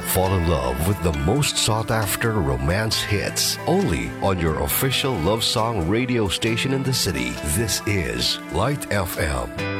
Fall in love with the most sought-after romance hits only on your official love song radio station in the city. This is Light FM.